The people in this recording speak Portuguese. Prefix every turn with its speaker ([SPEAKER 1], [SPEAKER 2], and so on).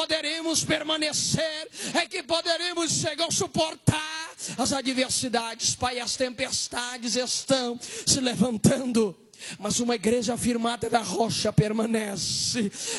[SPEAKER 1] poderemos permanecer, é que poderemos chegar a suportar as adversidades. Pai, as tempestades estão se levantando, mas uma igreja firmada na rocha permanece.